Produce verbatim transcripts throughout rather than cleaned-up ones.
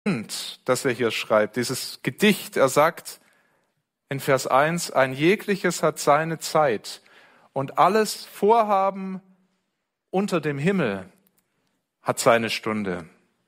das er hier schreibt, dieses Gedicht, er sagt in Vers eins, ein jegliches hat seine Zeit und alles Vorhaben unter dem Himmel hat seine Stunde.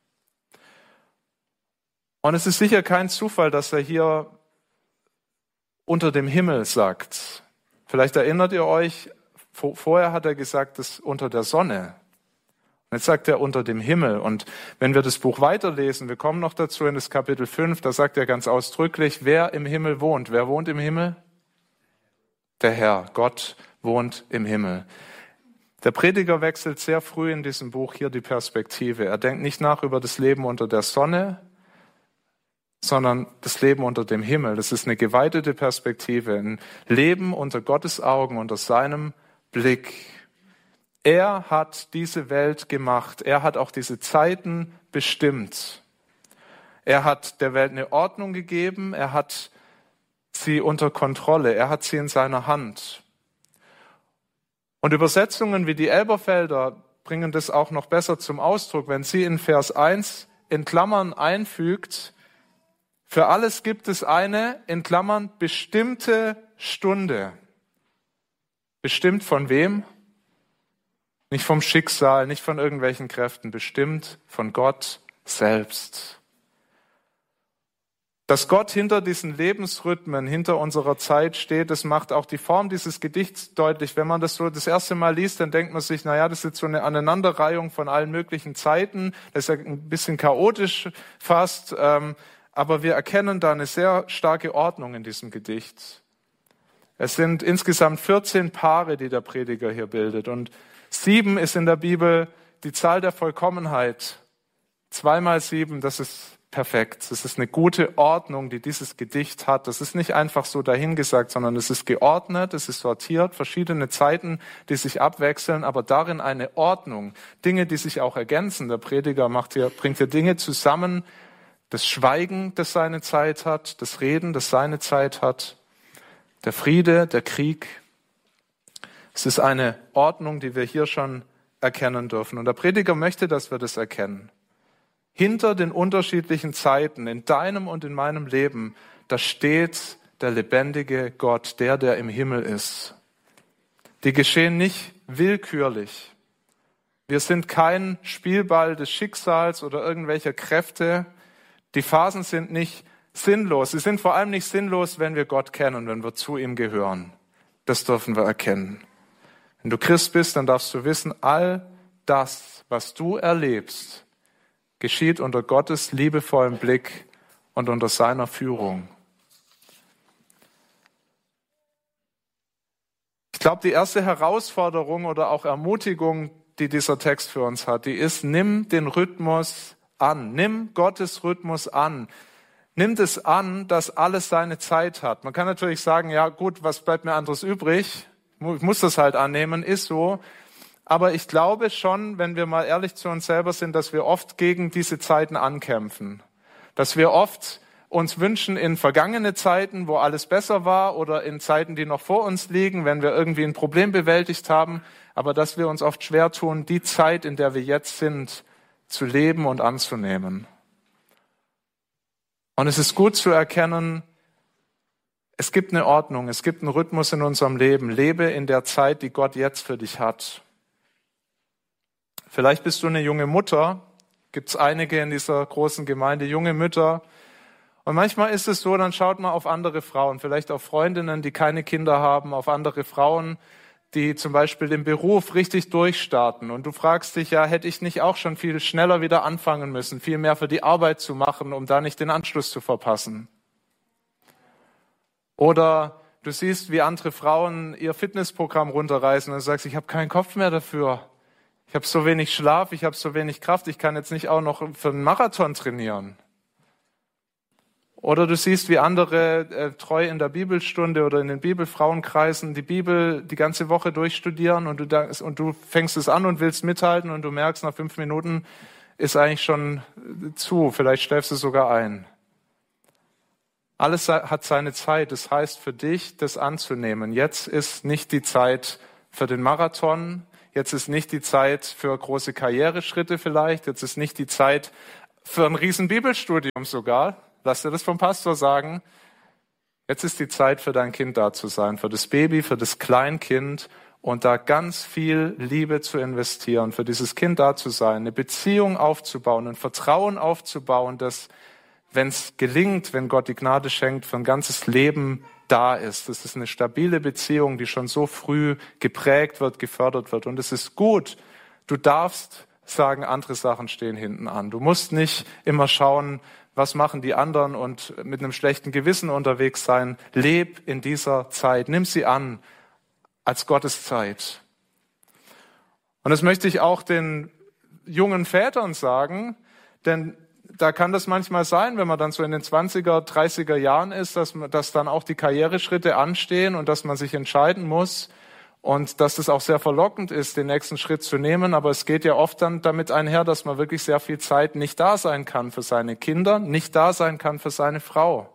Und es ist sicher kein Zufall, dass er hier unter dem Himmel sagt. Vielleicht erinnert ihr euch, vorher hat er gesagt, das unter der Sonne. Und jetzt sagt er unter dem Himmel. Und wenn wir das Buch weiterlesen, wir kommen noch dazu in das Kapitel fünf, da sagt er ganz ausdrücklich, wer im Himmel wohnt. Wer wohnt im Himmel? Der Herr, Gott wohnt im Himmel. Der Prediger wechselt sehr früh in diesem Buch hier die Perspektive. Er denkt nicht nach über das Leben unter der Sonne, sondern das Leben unter dem Himmel. Das ist eine geweitete Perspektive, ein Leben unter Gottes Augen, unter seinem Blick. Er hat diese Welt gemacht. Er hat auch diese Zeiten bestimmt. Er hat der Welt eine Ordnung gegeben. Er hat sie unter Kontrolle. Er hat sie in seiner Hand. Und Übersetzungen wie die Elberfelder bringen das auch noch besser zum Ausdruck, wenn sie in Vers eins in Klammern einfügt, für alles gibt es eine, in Klammern, bestimmte Stunde. Bestimmt von wem? Nicht vom Schicksal, nicht von irgendwelchen Kräften, bestimmt von Gott selbst. Dass Gott hinter diesen Lebensrhythmen, hinter unserer Zeit steht, das macht auch die Form dieses Gedichts deutlich. Wenn man das so das erste Mal liest, dann denkt man sich, naja, das ist jetzt so eine Aneinanderreihung von allen möglichen Zeiten. Das ist ja ein bisschen chaotisch fast, aber wir erkennen da eine sehr starke Ordnung in diesem Gedicht. Es sind insgesamt vierzehn Paare, die der Prediger hier bildet. Und sieben ist in der Bibel die Zahl der Vollkommenheit. Zweimal sieben, das ist perfekt. Das ist eine gute Ordnung, die dieses Gedicht hat. Das ist nicht einfach so dahingesagt, sondern es ist geordnet, es ist sortiert, verschiedene Zeiten, die sich abwechseln, aber darin eine Ordnung. Dinge, die sich auch ergänzen. Der Prediger macht hier, bringt hier Dinge zusammen. Das Schweigen, das seine Zeit hat, das Reden, das seine Zeit hat, der Friede, der Krieg. Es ist eine Ordnung, die wir hier schon erkennen dürfen. Und der Prediger möchte, dass wir das erkennen. Hinter den unterschiedlichen Zeiten in deinem und in meinem Leben, da steht der lebendige Gott, der, der im Himmel ist. Die geschehen nicht willkürlich. Wir sind kein Spielball des Schicksals oder irgendwelcher Kräfte. Die Phasen sind nicht sinnlos. Sie sind vor allem nicht sinnlos, wenn wir Gott kennen, wenn wir zu ihm gehören. Das dürfen wir erkennen. Wenn du Christ bist, dann darfst du wissen, all das, was du erlebst, geschieht unter Gottes liebevollem Blick und unter seiner Führung. Ich glaube, die erste Herausforderung oder auch Ermutigung, die dieser Text für uns hat, die ist, nimm den Rhythmus an. Nimm Gottes Rhythmus an. Nimm es an, dass alles seine Zeit hat. Man kann natürlich sagen, ja gut, was bleibt mir anderes übrig? Ich muss das halt annehmen, ist so. Aber ich glaube schon, wenn wir mal ehrlich zu uns selber sind, dass wir oft gegen diese Zeiten ankämpfen. Dass wir oft uns wünschen in vergangene Zeiten, wo alles besser war, oder in Zeiten, die noch vor uns liegen, wenn wir irgendwie ein Problem bewältigt haben, aber dass wir uns oft schwer tun, die Zeit, in der wir jetzt sind, zu leben und anzunehmen. Und es ist gut zu erkennen, es gibt eine Ordnung, es gibt einen Rhythmus in unserem Leben. Lebe in der Zeit, die Gott jetzt für dich hat. Vielleicht bist du eine junge Mutter, gibt es einige in dieser großen Gemeinde, junge Mütter. Und manchmal ist es so, dann schaut man auf andere Frauen, vielleicht auf Freundinnen, die keine Kinder haben, auf andere Frauen, die zum Beispiel im Beruf richtig durchstarten. Und du fragst dich, ja, hätte ich nicht auch schon viel schneller wieder anfangen müssen, viel mehr für die Arbeit zu machen, um da nicht den Anschluss zu verpassen. Oder du siehst, wie andere Frauen ihr Fitnessprogramm runterreißen und du sagst, ich habe keinen Kopf mehr dafür. Ich habe so wenig Schlaf, ich habe so wenig Kraft, ich kann jetzt nicht auch noch für einen Marathon trainieren. Oder du siehst, wie andere äh, treu in der Bibelstunde oder in den Bibelfrauenkreisen die Bibel die ganze Woche durchstudieren und du, da, und du fängst es an und willst mithalten und du merkst, nach fünf Minuten ist eigentlich schon zu, vielleicht schläfst du sogar ein. Alles hat seine Zeit, das heißt für dich, das anzunehmen. Jetzt ist nicht die Zeit für den Marathon, jetzt ist nicht die Zeit für große Karriereschritte vielleicht, jetzt ist nicht die Zeit, für ein riesen Bibelstudium sogar. Lass dir das vom Pastor sagen. Jetzt ist die Zeit für dein Kind da zu sein, für das Baby, für das Kleinkind und da ganz viel Liebe zu investieren, für dieses Kind da zu sein, eine Beziehung aufzubauen, ein Vertrauen aufzubauen, dass, wenn es gelingt, wenn Gott die Gnade schenkt, für ein ganzes Leben da ist. Das ist eine stabile Beziehung, die schon so früh geprägt wird, gefördert wird. Und es ist gut. Du darfst sagen, andere Sachen stehen hinten an. Du musst nicht immer schauen, was machen die anderen und mit einem schlechten Gewissen unterwegs sein. Leb in dieser Zeit. Nimm sie an als Gottes Zeit. Und das möchte ich auch den jungen Vätern sagen, denn da kann das manchmal sein, wenn man dann so in den zwanziger, dreißiger Jahren ist, dass, man, dass dann auch die Karriereschritte anstehen und dass man sich entscheiden muss und dass es auch sehr verlockend ist, den nächsten Schritt zu nehmen. Aber es geht ja oft dann damit einher, dass man wirklich sehr viel Zeit nicht da sein kann für seine Kinder, nicht da sein kann für seine Frau.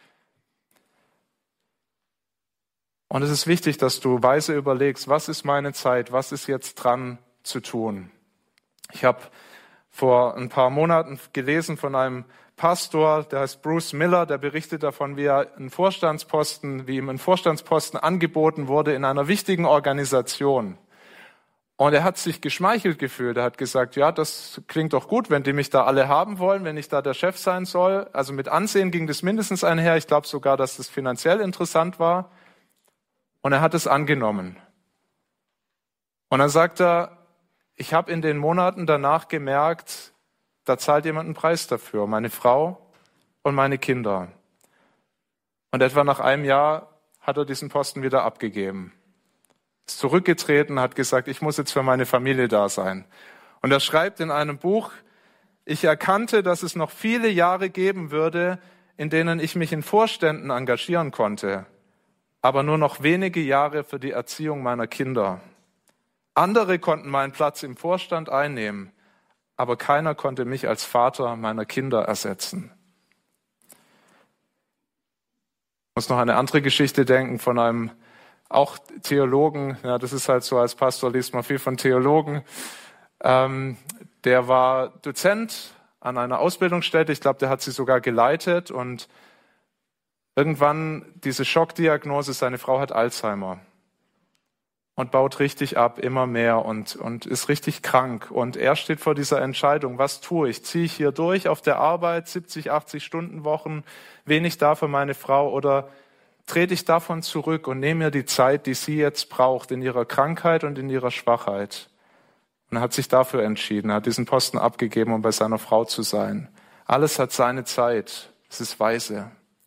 Und es ist wichtig, dass du weise überlegst, was ist meine Zeit, was ist jetzt dran zu tun. Ich habe vor ein paar Monaten gelesen von einem Pastor, der heißt Bruce Miller, der berichtet davon, wie er einen Vorstandsposten, wie ihm ein Vorstandsposten angeboten wurde in einer wichtigen Organisation. Und er hat sich geschmeichelt gefühlt. Er hat gesagt, ja, das klingt doch gut, wenn die mich da alle haben wollen, wenn ich da der Chef sein soll. Also mit Ansehen ging das mindestens einher. Ich glaube sogar, dass das finanziell interessant war. Und er hat es angenommen. Und dann sagt er, ich habe in den Monaten danach gemerkt, da zahlt jemand einen Preis dafür, meine Frau und meine Kinder. Und etwa nach einem Jahr hat er diesen Posten wieder abgegeben. Ist zurückgetreten, hat gesagt, ich muss jetzt für meine Familie da sein. Und er schreibt in einem Buch, ich erkannte, dass es noch viele Jahre geben würde, in denen ich mich in Vorständen engagieren konnte, aber nur noch wenige Jahre für die Erziehung meiner Kinder. Andere konnten meinen Platz im Vorstand einnehmen, aber keiner konnte mich als Vater meiner Kinder ersetzen. Ich muss noch an eine andere Geschichte denken von einem auch Theologen. Ja, das ist halt so, als Pastor liest man viel von Theologen. Ähm, der war Dozent an einer Ausbildungsstätte. Ich glaube, der hat sie sogar geleitet und irgendwann diese Schockdiagnose, seine Frau hat Alzheimer. Und baut richtig ab, immer mehr und, und ist richtig krank. Und er steht vor dieser Entscheidung, was tue ich? Ziehe ich hier durch auf der Arbeit, siebzig, achtzig Stunden Wochen, wenig da für meine Frau oder trete ich davon zurück und nehme mir die Zeit, die sie jetzt braucht, in ihrer Krankheit und in ihrer Schwachheit? Und er hat sich dafür entschieden, er hat diesen Posten abgegeben, um bei seiner Frau zu sein. Alles hat seine Zeit, es ist weise.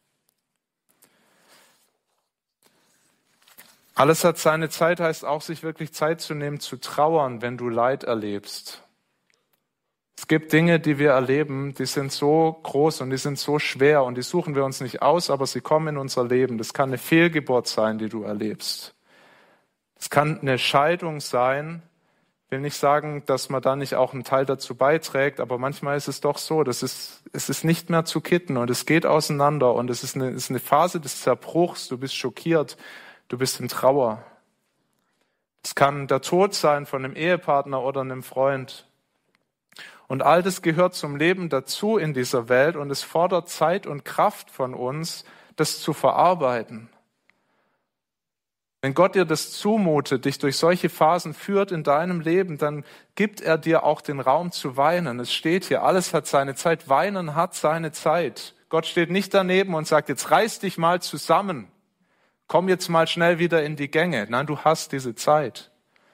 Alles hat seine Zeit, heißt auch, sich wirklich Zeit zu nehmen, zu trauern, wenn du Leid erlebst. Es gibt Dinge, die wir erleben, die sind so groß und die sind so schwer und die suchen wir uns nicht aus, aber sie kommen in unser Leben. Das kann eine Fehlgeburt sein, die du erlebst. Es kann eine Scheidung sein. Ich will nicht sagen, dass man da nicht auch einen Teil dazu beiträgt, aber manchmal ist es doch so, dass es, es ist nicht mehr zu kitten und es geht auseinander und es ist eine, es ist eine Phase des Zerbruchs, du bist schockiert. Du bist in Trauer. Es kann der Tod sein von einem Ehepartner oder einem Freund. Und all das gehört zum Leben dazu in dieser Welt und es fordert Zeit und Kraft von uns, das zu verarbeiten. Wenn Gott dir das zumutet, dich durch solche Phasen führt in deinem Leben, dann gibt er dir auch den Raum zu weinen. Es steht hier, alles hat seine Zeit. Weinen hat seine Zeit. Gott steht nicht daneben und sagt, jetzt reiß dich mal zusammen. Komm jetzt mal schnell wieder in die Gänge. Nein, du hast diese Zeit.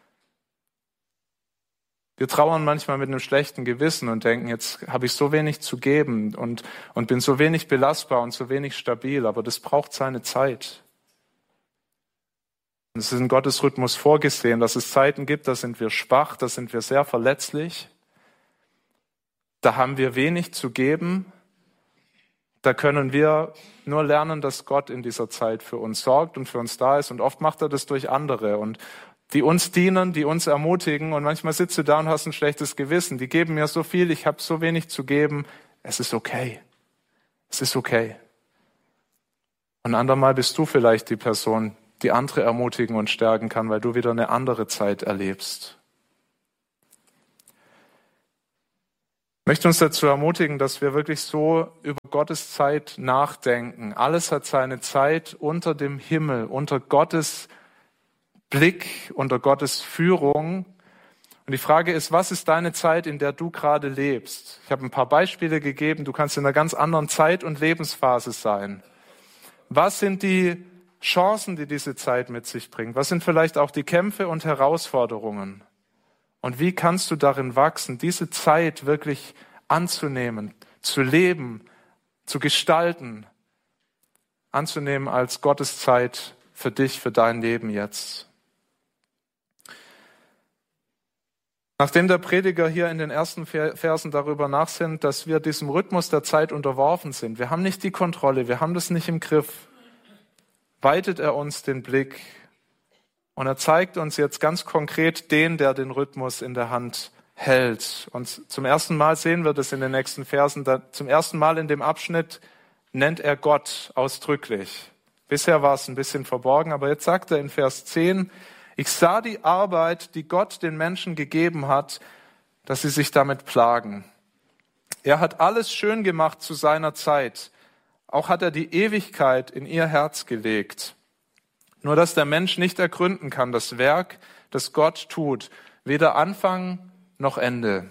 Wir trauern manchmal mit einem schlechten Gewissen und denken, jetzt habe ich so wenig zu geben und, und bin so wenig belastbar und so wenig stabil, aber das braucht seine Zeit. Und es ist in Gottes Rhythmus vorgesehen, dass es Zeiten gibt, da sind wir schwach, da sind wir sehr verletzlich, da haben wir wenig zu geben. Da können wir nur lernen, dass Gott in dieser Zeit für uns sorgt und für uns da ist. Und oft macht er das durch andere und die uns dienen, die uns ermutigen. Und manchmal sitzt du da und hast ein schlechtes Gewissen. Die geben mir so viel, ich habe so wenig zu geben. Es ist okay. Es ist okay. Und andermal bist du vielleicht die Person, die andere ermutigen und stärken kann, weil du wieder eine andere Zeit erlebst. Ich möchte uns dazu ermutigen, dass wir wirklich so über Gottes Zeit nachdenken. Alles hat seine Zeit unter dem Himmel, unter Gottes Blick, unter Gottes Führung. Und die Frage ist, was ist deine Zeit, in der du gerade lebst? Ich habe ein paar Beispiele gegeben. Du kannst in einer ganz anderen Zeit und Lebensphase sein. Was sind die Chancen, die diese Zeit mit sich bringt? Was sind vielleicht auch die Kämpfe und Herausforderungen? Und wie kannst du darin wachsen, diese Zeit wirklich anzunehmen, zu leben, zu gestalten, anzunehmen als Gottes Zeit für dich, für dein Leben jetzt? Nachdem der Prediger hier in den ersten Versen darüber nachsinnt, dass wir diesem Rhythmus der Zeit unterworfen sind, wir haben nicht die Kontrolle, wir haben das nicht im Griff, weitet er uns den Blick. Und er zeigt uns jetzt ganz konkret den, der den Rhythmus in der Hand hält. Und zum ersten Mal sehen wir das in den nächsten Versen. Da, zum ersten Mal in dem Abschnitt nennt er Gott ausdrücklich. Bisher war es ein bisschen verborgen, aber jetzt sagt er in Vers zehn, ich sah die Arbeit, die Gott den Menschen gegeben hat, dass sie sich damit plagen. Er hat alles schön gemacht zu seiner Zeit. Auch hat er die Ewigkeit in ihr Herz gelegt. Nur dass der Mensch nicht ergründen kann, das Werk, das Gott tut, weder Anfang noch Ende.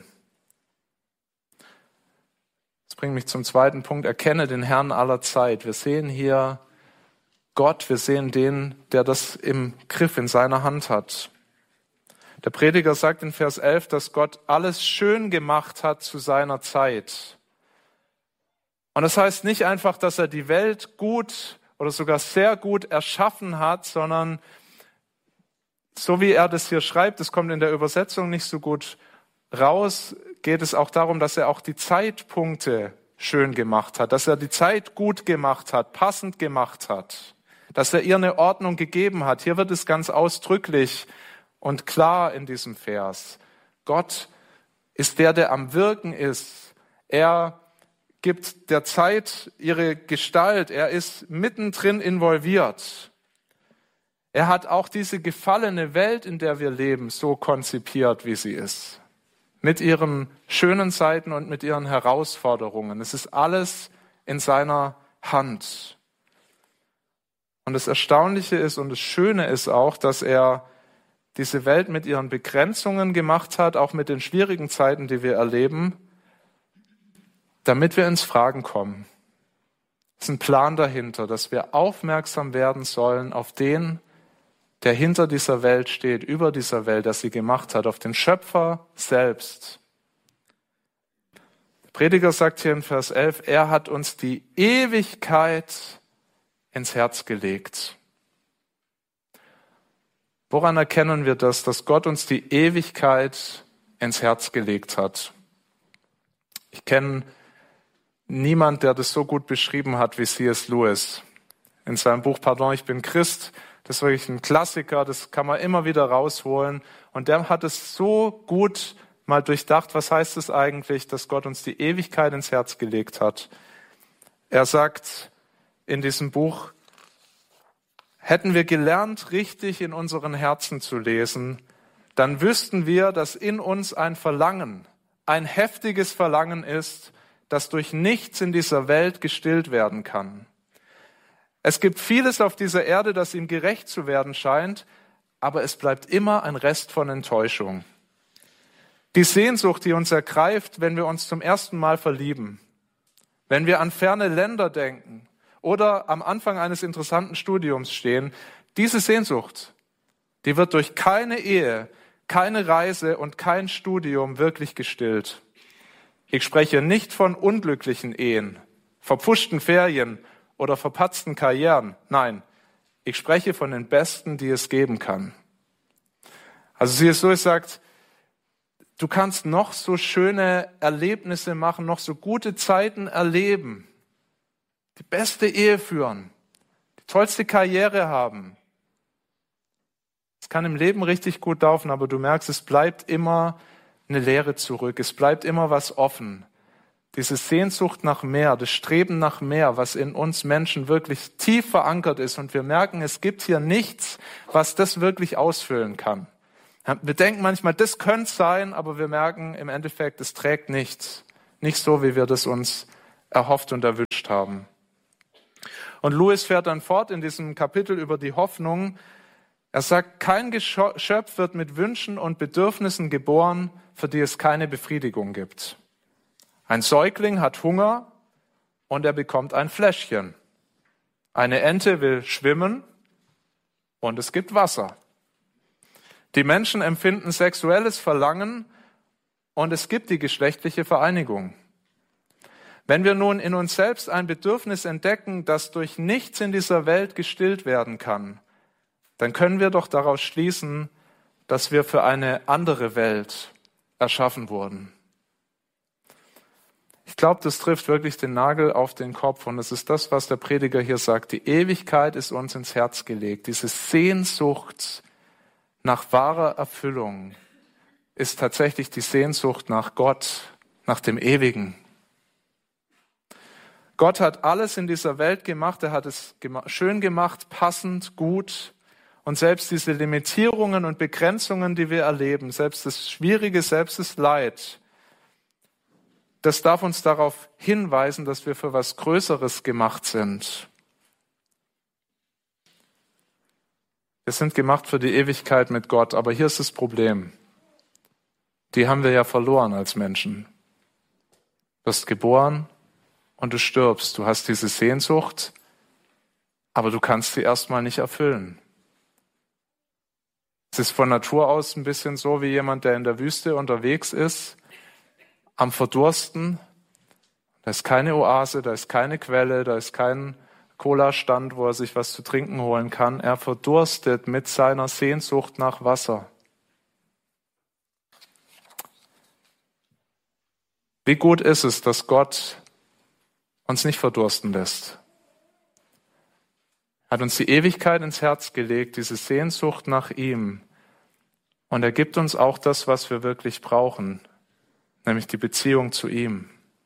Das bringt mich zum zweiten Punkt. Erkenne den Herrn aller Zeit. Wir sehen hier Gott, wir sehen den, der das im Griff in seiner Hand hat. Der Prediger sagt in Vers elf, dass Gott alles schön gemacht hat zu seiner Zeit. Und das heißt nicht einfach, dass er die Welt gut oder sogar sehr gut erschaffen hat, sondern so wie er das hier schreibt, das kommt in der Übersetzung nicht so gut raus, geht es auch darum, dass er auch die Zeitpunkte schön gemacht hat, dass er die Zeit gut gemacht hat, passend gemacht hat, dass er ihr eine Ordnung gegeben hat. Hier wird es ganz ausdrücklich und klar in diesem Vers. Gott ist der, der am Wirken ist. Er gibt der Zeit ihre Gestalt. Er ist mittendrin involviert. Er hat auch diese gefallene Welt, in der wir leben, so konzipiert, wie sie ist. Mit ihren schönen Seiten und mit ihren Herausforderungen. Es ist alles in seiner Hand. Und das Erstaunliche ist und das Schöne ist auch, dass er diese Welt mit ihren Begrenzungen gemacht hat, auch mit den schwierigen Zeiten, die wir erleben, damit wir ins Fragen kommen. Es ist ein Plan dahinter, dass wir aufmerksam werden sollen auf den, der hinter dieser Welt steht, über dieser Welt, das sie gemacht hat, auf den Schöpfer selbst. Der Prediger sagt hier in Vers elf, er hat uns die Ewigkeit ins Herz gelegt. Woran erkennen wir das, dass Gott uns die Ewigkeit ins Herz gelegt hat? Ich kenne niemand, der das so gut beschrieben hat wie C S Lewis. In seinem Buch Pardon, ich bin Christ, das ist wirklich ein Klassiker, das kann man immer wieder rausholen. Und der hat es so gut mal durchdacht, was heißt es eigentlich, dass Gott uns die Ewigkeit ins Herz gelegt hat. Er sagt in diesem Buch, hätten wir gelernt, richtig in unseren Herzen zu lesen, dann wüssten wir, dass in uns ein Verlangen, ein heftiges Verlangen ist, das durch nichts in dieser Welt gestillt werden kann. Es gibt vieles auf dieser Erde, das ihm gerecht zu werden scheint, aber es bleibt immer ein Rest von Enttäuschung. Die Sehnsucht, die uns ergreift, wenn wir uns zum ersten Mal verlieben, wenn wir an ferne Länder denken oder am Anfang eines interessanten Studiums stehen, diese Sehnsucht, die wird durch keine Ehe, keine Reise und kein Studium wirklich gestillt. Ich spreche nicht von unglücklichen Ehen, verpfuschten Ferien oder verpatzten Karrieren. Nein, ich spreche von den besten, die es geben kann. Also C S Lewis sagt, du kannst noch so schöne Erlebnisse machen, noch so gute Zeiten erleben, die beste Ehe führen, die tollste Karriere haben. Es kann im Leben richtig gut laufen, aber du merkst, es bleibt immer eine Leere zurück. Es bleibt immer was offen. Diese Sehnsucht nach mehr, das Streben nach mehr, was in uns Menschen wirklich tief verankert ist. Und wir merken, es gibt hier nichts, was das wirklich ausfüllen kann. Wir denken manchmal, das könnte sein, aber wir merken im Endeffekt, es trägt nichts. nicht so, wie wir das uns erhofft und erwünscht haben. Und Lewis fährt dann fort in diesem Kapitel über die Hoffnung. Er sagt, kein Geschöpf wird mit Wünschen und Bedürfnissen geboren, für die es keine Befriedigung gibt. Ein Säugling hat Hunger und er bekommt ein Fläschchen. Eine Ente will schwimmen und es gibt Wasser. Die Menschen empfinden sexuelles Verlangen und es gibt die geschlechtliche Vereinigung. Wenn wir nun in uns selbst ein Bedürfnis entdecken, das durch nichts in dieser Welt gestillt werden kann, dann können wir doch daraus schließen, dass wir für eine andere Welt erschaffen wurden. Ich glaube, das trifft wirklich den Nagel auf den Kopf und es ist das, was der Prediger hier sagt. Die Ewigkeit ist uns ins Herz gelegt. Diese Sehnsucht nach wahrer Erfüllung ist tatsächlich die Sehnsucht nach Gott, nach dem Ewigen. Gott hat alles in dieser Welt gemacht, er hat es schön gemacht, passend, gut. Und selbst diese Limitierungen und Begrenzungen, die wir erleben, selbst das Schwierige, selbst das Leid, das darf uns darauf hinweisen, dass wir für was Größeres gemacht sind. Wir sind gemacht für die Ewigkeit mit Gott, aber hier ist das Problem. Die haben wir ja verloren als Menschen. Du wirst geboren und du stirbst. Du hast diese Sehnsucht, aber du kannst sie erstmal nicht erfüllen. Es ist von Natur aus ein bisschen so wie jemand, der in der Wüste unterwegs ist, am Verdursten. Da ist keine Oase, da ist keine Quelle, da ist kein Cola-Stand, wo er sich was zu trinken holen kann. Er verdurstet mit seiner Sehnsucht nach Wasser. Wie gut ist es, dass Gott uns nicht verdursten lässt. Er hat uns die Ewigkeit ins Herz gelegt, diese Sehnsucht nach ihm. Und er gibt uns auch das, was wir wirklich brauchen, nämlich die Beziehung zu ihm.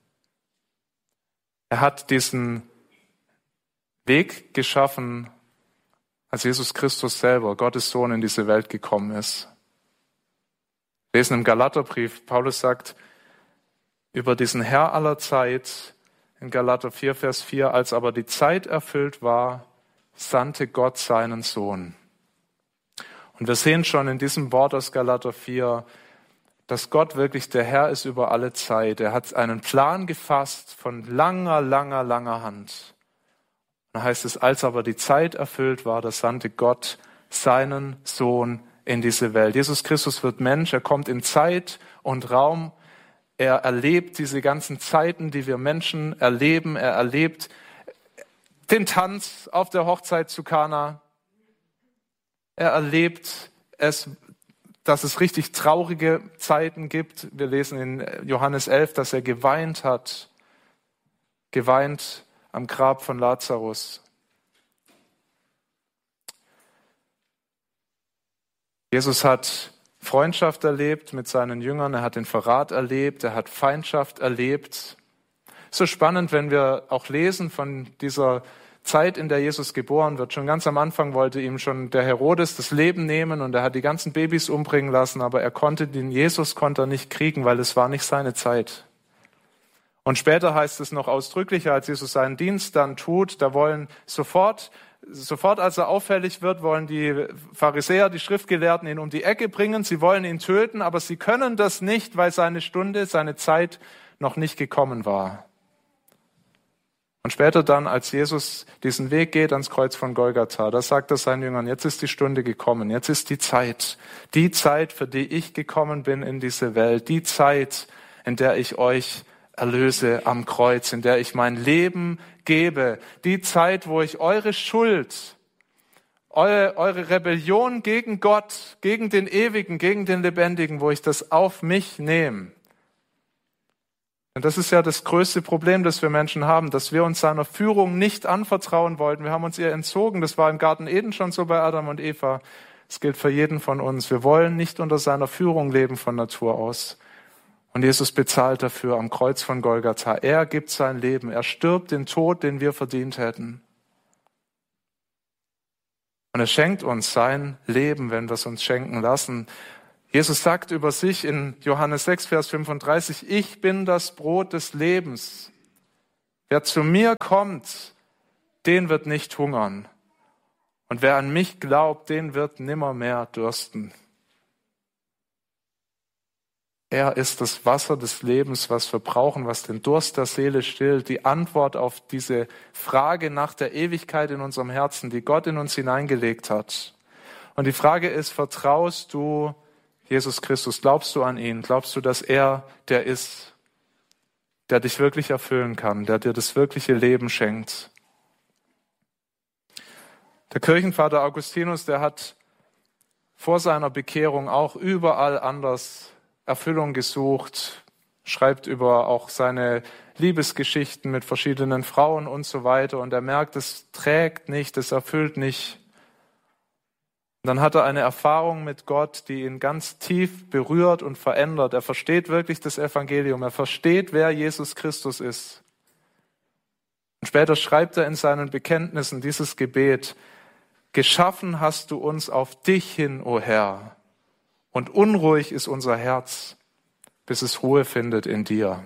Er hat diesen Weg geschaffen, als Jesus Christus selber, Gottes Sohn, in diese Welt gekommen ist. Wir lesen im Galaterbrief, Paulus sagt über diesen Herr aller Zeit, in Galater vier, Vers vier, als aber die Zeit erfüllt war, sandte Gott seinen Sohn. Und wir sehen schon in diesem Wort aus Galater vier, dass Gott wirklich der Herr ist über alle Zeit. Er hat einen Plan gefasst von langer, langer, langer Hand. Da heißt es, als aber die Zeit erfüllt war, da sandte Gott seinen Sohn in diese Welt. Jesus Christus wird Mensch, er kommt in Zeit und Raum. Er erlebt diese ganzen Zeiten, die wir Menschen erleben. Er erlebt den Tanz auf der Hochzeit zu Kana. Er erlebt es, dass es richtig traurige Zeiten gibt. Wir lesen in Johannes elf, dass er geweint hat. Geweint am Grab von Lazarus. Jesus hat Freundschaft erlebt mit seinen Jüngern, er hat den Verrat erlebt, er hat Feindschaft erlebt. So spannend, wenn wir auch lesen von dieser Zeit, in der Jesus geboren wird. Schon ganz am Anfang wollte ihm schon der Herodes das Leben nehmen und er hat die ganzen Babys umbringen lassen, aber er konnte den Jesus konnte er nicht kriegen, weil es war nicht seine Zeit. Und später heißt es noch ausdrücklicher, als Jesus seinen Dienst dann tut, da wollen sofort, sofort als er auffällig wird, wollen die Pharisäer, die Schriftgelehrten ihn um die Ecke bringen, sie wollen ihn töten, aber sie können das nicht, weil seine Stunde, seine Zeit noch nicht gekommen war. Und später dann, als Jesus diesen Weg geht ans Kreuz von Golgatha, da sagt er seinen Jüngern, jetzt ist die Stunde gekommen, jetzt ist die Zeit, die Zeit, für die ich gekommen bin in diese Welt, die Zeit, in der ich euch erlöse am Kreuz, in der ich mein Leben gebe, die Zeit, wo ich eure Schuld, eure, eure Rebellion gegen Gott, gegen den Ewigen, gegen den Lebendigen, wo ich das auf mich nehme. Und das ist ja das größte Problem, das wir Menschen haben, dass wir uns seiner Führung nicht anvertrauen wollten. Wir haben uns ihr entzogen. Das war im Garten Eden schon so bei Adam und Eva. Es gilt für jeden von uns. Wir wollen nicht unter seiner Führung leben von Natur aus. Und Jesus bezahlt dafür am Kreuz von Golgatha. Er gibt sein Leben. Er stirbt den Tod, den wir verdient hätten. Und er schenkt uns sein Leben, wenn wir es uns schenken lassen. Jesus sagt über sich in Johannes sechs, Vers fünfunddreißig, ich bin das Brot des Lebens. Wer zu mir kommt, den wird nicht hungern. Und wer an mich glaubt, den wird nimmermehr dürsten. Er ist das Wasser des Lebens, was wir brauchen, was den Durst der Seele stillt, die Antwort auf diese Frage nach der Ewigkeit in unserem Herzen, die Gott in uns hineingelegt hat. Und die Frage ist, vertraust du Jesus Christus? Glaubst du an ihn? Glaubst du, dass er der ist, der dich wirklich erfüllen kann, der dir das wirkliche Leben schenkt? Der Kirchenvater Augustinus, der hat vor seiner Bekehrung auch überall anders Erfüllung gesucht, schreibt über auch seine Liebesgeschichten mit verschiedenen Frauen und so weiter. Und er merkt, es trägt nicht, es erfüllt nicht. Und dann hat er eine Erfahrung mit Gott, die ihn ganz tief berührt und verändert. Er versteht wirklich das Evangelium. Er versteht, wer Jesus Christus ist. Und später schreibt er in seinen Bekenntnissen dieses Gebet: Geschaffen hast du uns auf dich hin, o Herr. Und unruhig ist unser Herz, bis es Ruhe findet in dir.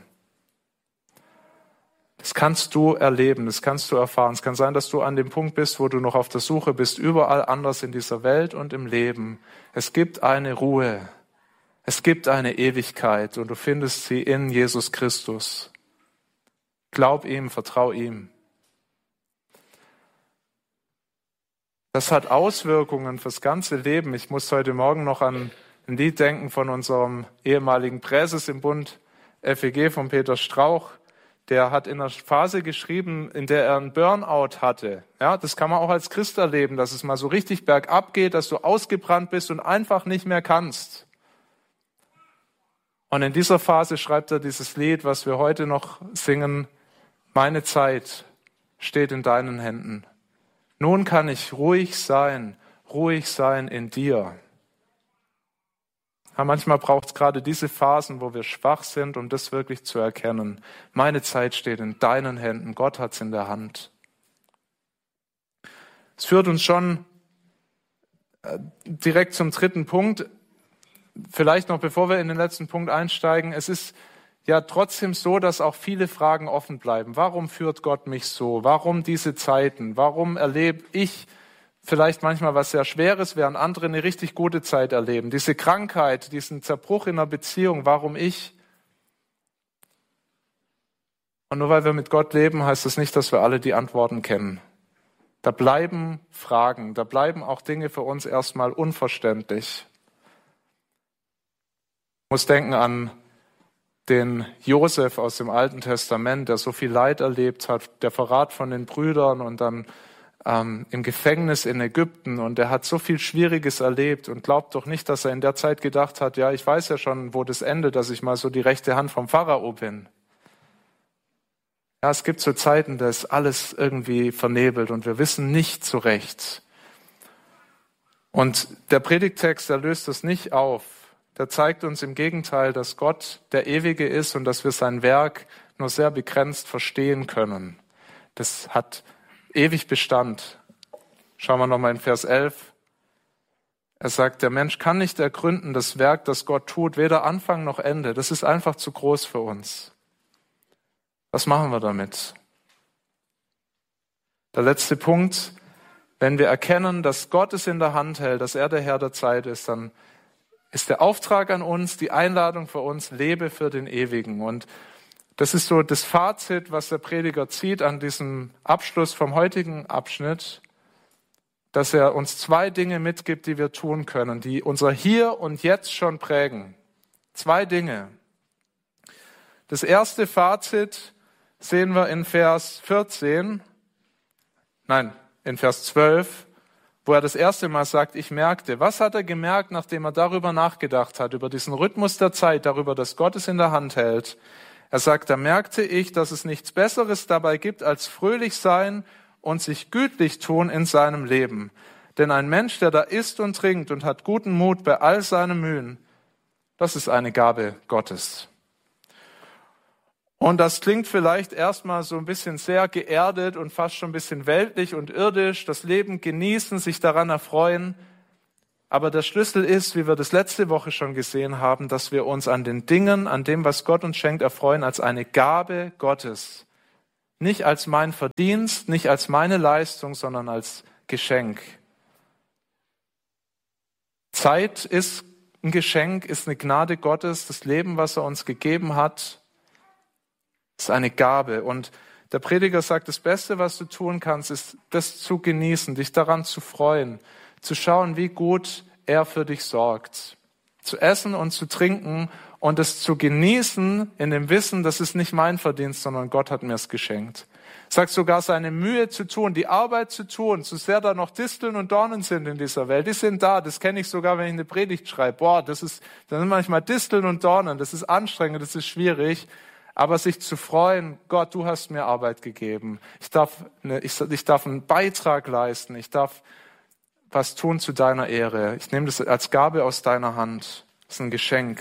Das kannst du erleben, das kannst du erfahren. Es kann sein, dass du an dem Punkt bist, wo du noch auf der Suche bist, überall anders in dieser Welt und im Leben. Es gibt eine Ruhe, es gibt eine Ewigkeit und du findest sie in Jesus Christus. Glaub ihm, vertrau ihm. Das hat Auswirkungen fürs ganze Leben. Ich muss heute Morgen noch an ein Lied denken von unserem ehemaligen Präses im Bund F E G, von Peter Strauch. Der hat in einer Phase geschrieben, in der er einen Burnout hatte. Ja, das kann man auch als Christ erleben, dass es mal so richtig bergab geht, dass du ausgebrannt bist und einfach nicht mehr kannst. Und in dieser Phase schreibt er dieses Lied, was wir heute noch singen: Meine Zeit steht in deinen Händen. Nun kann ich ruhig sein, ruhig sein in dir. Ja, manchmal braucht es gerade diese Phasen, wo wir schwach sind, um das wirklich zu erkennen. Meine Zeit steht in deinen Händen, Gott hat es in der Hand. Es führt uns schon äh, direkt zum dritten Punkt. Vielleicht noch, bevor wir in den letzten Punkt einsteigen, es ist ja trotzdem so, dass auch viele Fragen offen bleiben. Warum führt Gott mich so? Warum diese Zeiten? Warum erlebe ich vielleicht manchmal was sehr Schweres, während andere eine richtig gute Zeit erleben? Diese Krankheit, diesen Zerbruch in einer Beziehung, warum ich? Und nur weil wir mit Gott leben, heißt das nicht, dass wir alle die Antworten kennen. Da bleiben Fragen, da bleiben auch Dinge für uns erstmal unverständlich. Ich muss denken an den Josef aus dem Alten Testament, der so viel Leid erlebt hat, der Verrat von den Brüdern und dann ähm, im Gefängnis in Ägypten, und er hat so viel Schwieriges erlebt und glaubt doch nicht, dass er in der Zeit gedacht hat, ja, ich weiß ja schon, wo das endet, dass ich mal so die rechte Hand vom Pharao bin. Ja, es gibt so Zeiten, da ist alles irgendwie vernebelt und wir wissen nicht so recht. Und der Predigttext, der löst das nicht auf. Der zeigt uns im Gegenteil, dass Gott der Ewige ist und dass wir sein Werk nur sehr begrenzt verstehen können. Das hat ewig Bestand. Schauen wir nochmal in Vers elf. Er sagt, der Mensch kann nicht ergründen das Werk, das Gott tut, weder Anfang noch Ende. Das ist einfach zu groß für uns. Was machen wir damit? Der letzte Punkt: Wenn wir erkennen, dass Gott es in der Hand hält, dass er der Herr der Zeit ist, dann ist der Auftrag an uns, die Einladung für uns: Lebe für den Ewigen. Und das ist so das Fazit, was der Prediger zieht an diesem Abschluss vom heutigen Abschnitt, dass er uns zwei Dinge mitgibt, die wir tun können, die unser Hier und Jetzt schon prägen. Zwei Dinge. Das erste Fazit sehen wir in Vers vierzehn, nein, in Vers zwölf, wo er das erste Mal sagt, ich merkte. Was hat er gemerkt, nachdem er darüber nachgedacht hat, über diesen Rhythmus der Zeit, darüber, dass Gott es in der Hand hält? Er sagt, da merkte ich, dass es nichts Besseres dabei gibt, als fröhlich sein und sich gütlich tun in seinem Leben. Denn ein Mensch, der da isst und trinkt und hat guten Mut bei all seinen Mühen, das ist eine Gabe Gottes. Und das klingt vielleicht erstmal so ein bisschen sehr geerdet und fast schon ein bisschen weltlich und irdisch, das Leben genießen, sich daran erfreuen. Aber der Schlüssel ist, wie wir das letzte Woche schon gesehen haben, dass wir uns an den Dingen, an dem, was Gott uns schenkt, erfreuen als eine Gabe Gottes. Nicht als mein Verdienst, nicht als meine Leistung, sondern als Geschenk. Zeit ist ein Geschenk, ist eine Gnade Gottes. Das Leben, was er uns gegeben hat, ist eine Gabe. Und der Prediger sagt, das Beste, was du tun kannst, ist, das zu genießen, dich daran zu freuen, zu schauen, wie gut er für dich sorgt. Zu essen und zu trinken und es zu genießen in dem Wissen, das ist nicht mein Verdienst, sondern Gott hat mir es geschenkt. Sagt sogar, seine Mühe zu tun, die Arbeit zu tun, so sehr da noch Disteln und Dornen sind in dieser Welt. Die sind da, das kenne ich sogar, wenn ich eine Predigt schreibe. Boah, das ist, da sind manchmal Disteln und Dornen, das ist anstrengend, das ist schwierig. Aber sich zu freuen, Gott, du hast mir Arbeit gegeben. Ich darf, eine, ich, ich darf einen Beitrag leisten. Ich darf was tun zu deiner Ehre. Ich nehme das als Gabe aus deiner Hand. Das ist ein Geschenk.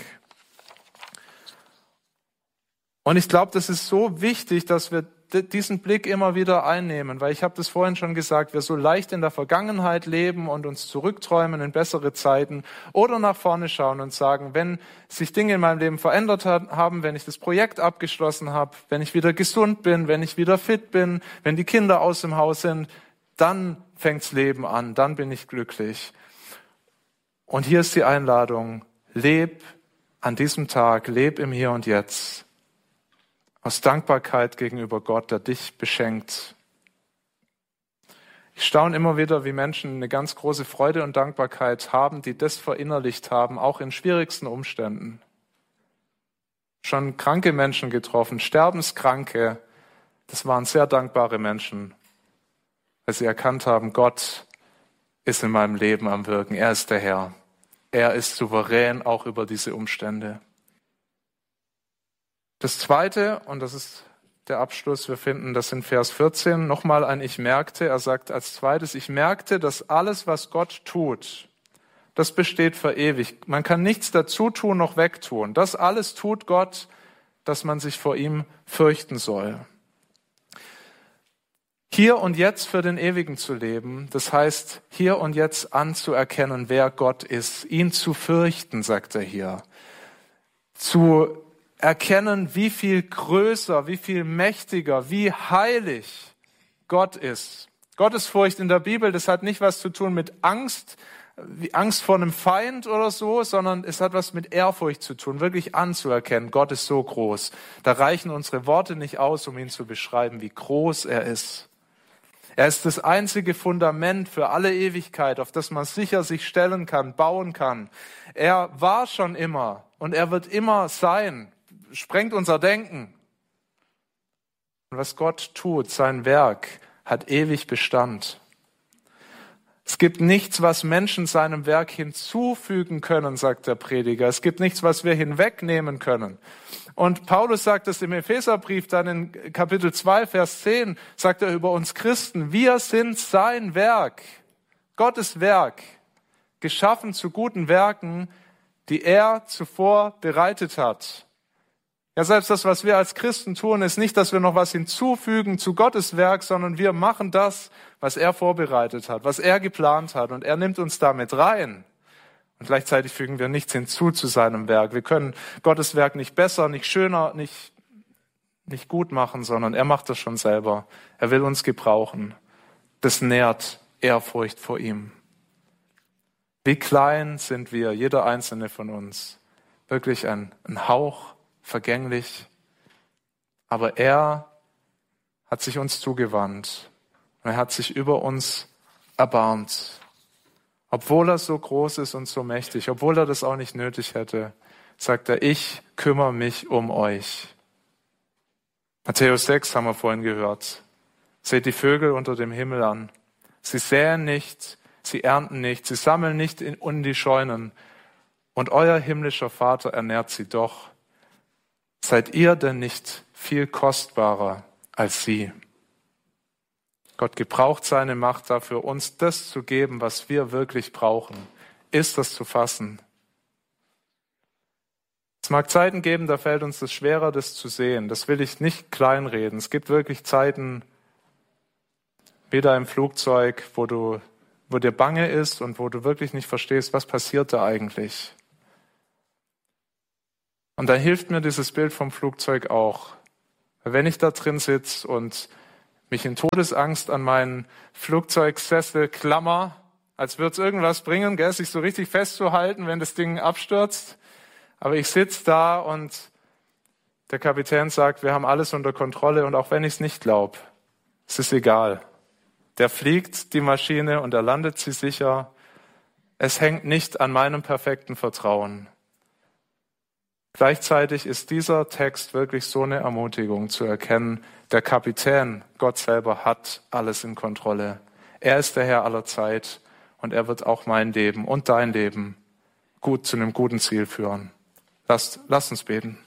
Und ich glaube, das ist so wichtig, dass wir diesen Blick immer wieder einnehmen, weil ich habe das vorhin schon gesagt, wir so leicht in der Vergangenheit leben und uns zurückträumen in bessere Zeiten oder nach vorne schauen und sagen, wenn sich Dinge in meinem Leben verändert haben, wenn ich das Projekt abgeschlossen habe, wenn ich wieder gesund bin, wenn ich wieder fit bin, wenn die Kinder aus dem Haus sind, dann fängt's Leben an, dann bin ich glücklich. Und hier ist die Einladung, leb an diesem Tag, leb im Hier und Jetzt. Aus Dankbarkeit gegenüber Gott, der dich beschenkt. Ich staune immer wieder, wie Menschen eine ganz große Freude und Dankbarkeit haben, die das verinnerlicht haben, auch in schwierigsten Umständen. Schon kranke Menschen getroffen, Sterbenskranke, das waren sehr dankbare Menschen, weil sie erkannt haben, Gott ist in meinem Leben am Wirken, er ist der Herr. Er ist souverän auch über diese Umstände. Das Zweite, und das ist der Abschluss, wir finden das in Vers vierzehn, nochmal ein Ich merkte. Er sagt als Zweites, ich merkte, dass alles, was Gott tut, das besteht verewigt. Man kann nichts dazu tun noch wegtun. Das alles tut Gott, dass man sich vor ihm fürchten soll. Hier und jetzt für den Ewigen zu leben, das heißt, hier und jetzt anzuerkennen, wer Gott ist, ihn zu fürchten, sagt er hier, zu erkennen, wie viel größer, wie viel mächtiger, wie heilig Gott ist. Gottesfurcht in der Bibel, das hat nicht was zu tun mit Angst, wie Angst vor einem Feind oder so, sondern es hat was mit Ehrfurcht zu tun, wirklich anzuerkennen, Gott ist so groß. Da reichen unsere Worte nicht aus, um ihn zu beschreiben, wie groß er ist. Er ist das einzige Fundament für alle Ewigkeit, auf das man sicher sich stellen kann, bauen kann. Er war schon immer und er wird immer sein. Sprengt unser Denken. Und was Gott tut, sein Werk, hat ewig Bestand. Es gibt nichts, was Menschen seinem Werk hinzufügen können, sagt der Prediger. Es gibt nichts, was wir hinwegnehmen können. Und Paulus sagt es im Epheserbrief, dann in Kapitel zwei, Vers zehn, sagt er über uns Christen, wir sind sein Werk, Gottes Werk, geschaffen zu guten Werken, die er zuvor bereitet hat. Ja, selbst das, was wir als Christen tun, ist nicht, dass wir noch was hinzufügen zu Gottes Werk, sondern wir machen das, was er vorbereitet hat, was er geplant hat. Und er nimmt uns damit rein. Und gleichzeitig fügen wir nichts hinzu zu seinem Werk. Wir können Gottes Werk nicht besser, nicht schöner, nicht, nicht gut machen, sondern er macht das schon selber. Er will uns gebrauchen. Das nährt Ehrfurcht vor ihm. Wie klein sind wir, jeder einzelne von uns. Wirklich ein, ein Hauch. Vergänglich, aber er hat sich uns zugewandt und er hat sich über uns erbarmt. Obwohl er so groß ist und so mächtig, obwohl er das auch nicht nötig hätte, sagt er, ich kümmere mich um euch. Matthäus sechs haben wir vorhin gehört. Seht die Vögel unter dem Himmel an. Sie säen nicht, sie ernten nicht, sie sammeln nicht in, in die Scheunen und euer himmlischer Vater ernährt sie doch. Seid ihr denn nicht viel kostbarer als sie? Gott gebraucht seine Macht dafür, uns das zu geben, was wir wirklich brauchen. Ist das zu fassen? Es mag Zeiten geben, da fällt uns das schwerer, das zu sehen. Das will ich nicht kleinreden. Es gibt wirklich Zeiten, wie da im Flugzeug, wo du wo dir bange ist und wo du wirklich nicht verstehst, was passiert da eigentlich. Und da hilft mir dieses Bild vom Flugzeug auch. Wenn ich da drin sitze und mich in Todesangst an meinen Flugzeugsessel klammer, als würde es irgendwas bringen, gell, sich so richtig festzuhalten, wenn das Ding abstürzt. Aber ich sitze da und der Kapitän sagt, wir haben alles unter Kontrolle und auch wenn ich es nicht glaube, es ist egal. Der fliegt die Maschine und er landet sie sicher. Es hängt nicht an meinem perfekten Vertrauen. Gleichzeitig ist dieser Text wirklich so eine Ermutigung zu erkennen, der Kapitän, Gott selber, hat alles in Kontrolle. Er ist der Herr aller Zeit und er wird auch mein Leben und dein Leben gut zu einem guten Ziel führen. Lass, lass uns beten.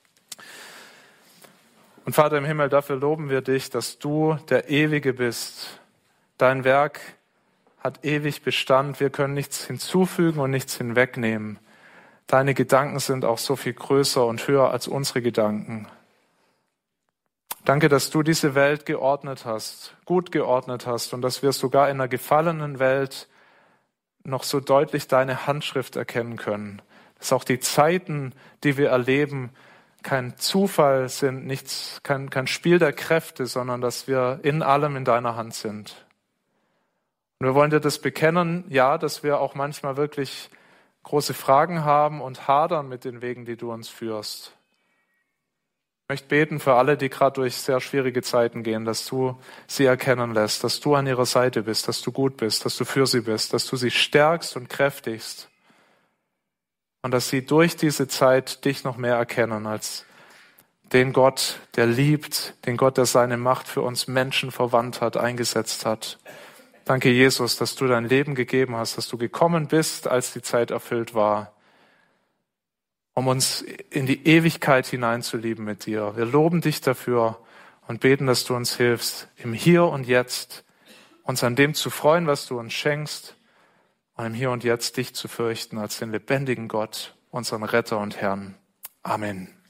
Und Vater im Himmel, dafür loben wir dich, dass du der Ewige bist. Dein Werk hat ewig Bestand. Wir können nichts hinzufügen und nichts hinwegnehmen. Deine Gedanken sind auch so viel größer und höher als unsere Gedanken. Danke, dass du diese Welt geordnet hast, gut geordnet hast und dass wir sogar in einer gefallenen Welt noch so deutlich deine Handschrift erkennen können. Dass auch die Zeiten, die wir erleben, kein Zufall sind, nichts, kein, kein Spiel der Kräfte, sondern dass wir in allem in deiner Hand sind. Und wir wollen dir das bekennen, ja, dass wir auch manchmal wirklich große Fragen haben und hadern mit den Wegen, die du uns führst. Ich möchte beten für alle, die gerade durch sehr schwierige Zeiten gehen, dass du sie erkennen lässt, dass du an ihrer Seite bist, dass du gut bist, dass du für sie bist, dass du sie stärkst und kräftigst und dass sie durch diese Zeit dich noch mehr erkennen als den Gott, der liebt, den Gott, der seine Macht für uns Menschen verwandt hat, eingesetzt hat. Danke, Jesus, dass du dein Leben gegeben hast, dass du gekommen bist, als die Zeit erfüllt war, um uns in die Ewigkeit hineinzulieben mit dir. Wir loben dich dafür und beten, dass du uns hilfst, im Hier und Jetzt uns an dem zu freuen, was du uns schenkst, und im Hier und Jetzt dich zu fürchten als den lebendigen Gott, unseren Retter und Herrn. Amen.